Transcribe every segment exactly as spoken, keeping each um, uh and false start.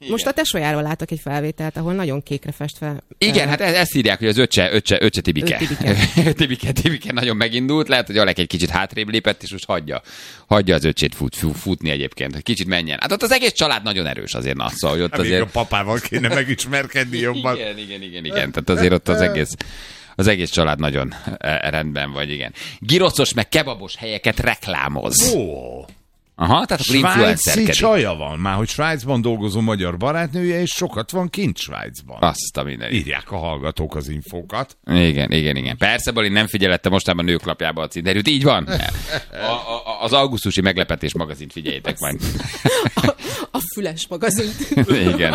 Most a tesójáról látok egy felvételt, ahol nagyon kékre festve. Igen, uh, hát ezt, ezt írják, hogy az öccse, öccse, öccse Tibike. Tibike. Tibike, Tibike nagyon megindult, lehet, hogy Alek egy kicsit hátrébb lépett, és most hagyja, hagyja az öccsét fut, fut, futni egyébként, hogy kicsit menjen. Hát ott az egész család nagyon erős azért, na, szóval, hogy ott azért... azért... a papával kéne megismerkedni jobban. Igen, igen, igen, igen, tehát azért ott az egész... Az egész család nagyon rendben vagy, igen. Girocos meg kebabos helyeket reklámoz. Ó. Aha, tehát akkor influencerkedik. Svájci csaja van már, hogy Svájcban dolgozó magyar barátnője, és sokat van kint Svájcban. Azt a minden. Írják a hallgatók az infókat. Igen, igen, igen. Persze, Balin nem figyelette mostában a nőklapjába a interjút. Így van. A, a, az augusztusi meglepetés magazint figyeljétek majd. A, a füles magazint. Igen.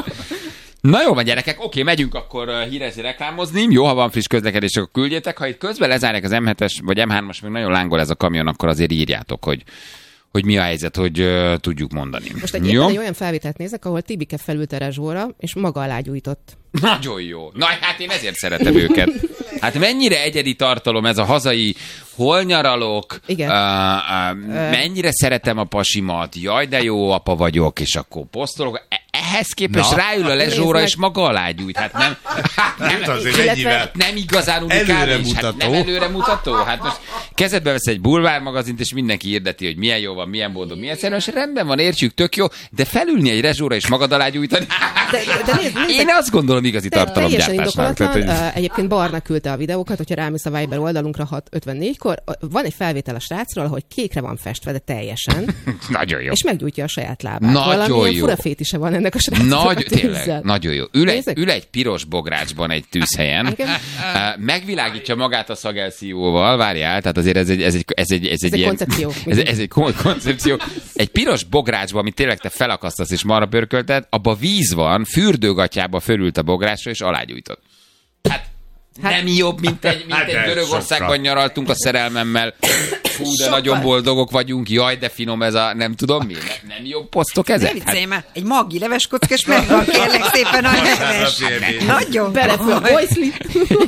Na jó van, gyerekek, oké, megyünk akkor hírezni, reklámozni. Jó, ha van friss közlekedés, akkor küldjétek. Ha itt közben lezárják az em hetes vagy em hármas, még nagyon lángol ez a kamion, akkor azért írjátok, hogy hogy mi a helyzet, hogy uh, tudjuk mondani. Most egy, egy olyan felvételt nézek, ahol Tibike felült a Rezsóra, és maga alá gyújtott. Nagyon jó. Na hát én ezért szeretem őket. Hát mennyire egyedi tartalom ez a hazai, hol nyaralok, igen. Uh, uh, mennyire szeretem a pasimat, jaj de jó apa vagyok, és akkor posztolok. Ehhez képest Na, ráül a Lezsóra, és maga alá gyújt. Hát nem, nem, nem, nem igazán unikális. Hát nem előremutató. Hát most kezedbe vesz egy bulvármagazint, és mindenki hirdeti, hogy milyen jó van, milyen boldog, milyen szerencsés. Rendben van, értsük, tök jó, de felülni egy Rezsóra, és magad alá gyújtani. De, de, de nézd, nézd, én azt gondolom igazi tartalomgyártásnak. Tehát, egyébként Barna küldte a videókat, hogyha rámész a Viber oldalunkra hat ötvennégy-kor, van egy felvétel a srácról, hogy kékre van festve, de teljesen. Nagyon jó. És meggyújtja a saját lábát. Nagyon Valamilyen jó. fura fétise van ennek a srácnak. Nagy, tényleg, nagyon jó. Ül egy, ül egy piros bográcsban egy tűzhelyen, megvilágítja magát a szagelszívóval, várjál, tehát azért ez egy, ez egy, ez egy, ez egy, ez egy ilyen, koncepció. Ez, ez egy komoly koncepció. Egy piros bográcsban, amit tényleg te felakasztasz és marra pörkölted, abba víz van, fürdőgatyába fölült a bográcsra és alágyújtott. Hát, hát nem jobb, mint egy, mint hát egy Görögországban sokkal. Nyaraltunk a szerelmemmel. Hú, de sokkal. Nagyon boldogok vagyunk, jaj, de finom ez a, nem tudom mi, ne, nem jobb posztok ezek? Ne viccelj már, egy maggi leveskockás megvan, kérlek szépen a leves. Nagyon belefő a bolyszlit.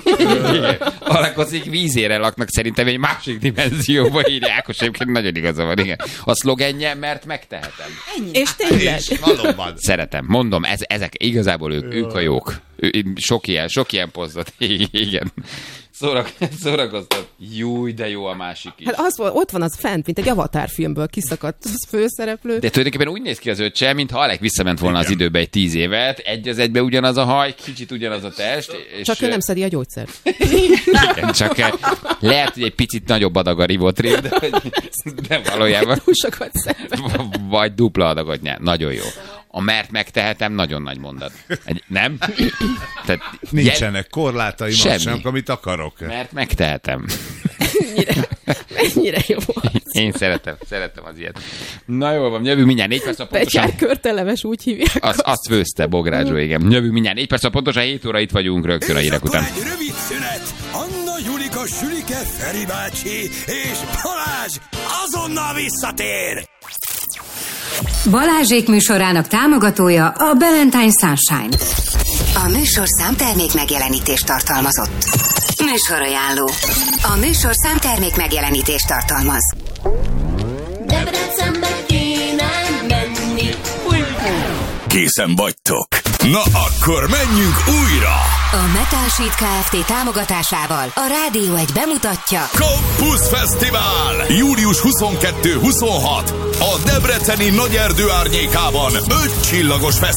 Alakoszik vízére laknak, szerintem egy másik dimenzióba írják, Ákos egyébként nagyon igaza van, igen. A szlogenje, mert megtehetem. Ennyi. És tényleg. Valóban. Szeretem, mondom, ez, ezek igazából ők, ők a jók. Sok ilyen, sok ilyen posztot, igen. Szórak, szórakoztat. Júj, de jó a másik is. Hát az, ott van az fent, mint egy Avatar filmből kiszakadt az főszereplő. De tulajdonképpen úgy néz ki az öccse, mintha Alek visszament volna igen. az időbe egy tíz évet, egy az egybe ugyanaz a haj, kicsit ugyanaz a test. És csak ő nem szedi a gyógyszert. Igen, csak lehet, hogy egy picit nagyobb adag a Rivotril, de, de valójában. Túlsokat szed. Vagy dupla adagot nyert. Nagyon jó. A mert megtehetem, nagyon nagy mondat. Egy, nem? Tehát, nincsenek jel... korlátaim, semmi. Azt sem, amit akarok. Mert megtehetem. Mennyire, mennyire jó az. Én szeretem, szeretem az ilyet. Na jól van, jövünk mindjárt négy perc a pontosan. Betyár körteleves, úgy hívják. Az, azt főzte Bográcsó, igen. Jövünk mindjárt négy perc a pontosan, hét óra itt vagyunk rögtön a hírek után. Egy rövid szünet, Anna, Julika, Sülike, Feri bácsi és Balázs azonnal visszatér! Balázsék műsorának támogatója a Valentine Sunshine. A műsorszám termék megjelenítést tartalmazott. Műsorajánló. A műsorszám termék megjelenítést tartalmaz. Debrecenbe kéne menni. Készen vagytok? Na akkor menjünk újra! A Metal Sheet Kft. Támogatásával a Rádió egy bemutatja Campus Fesztivál! július huszonkettő huszonhat a debreceni Nagyerdő árnyékában öt csillagos fesztivál.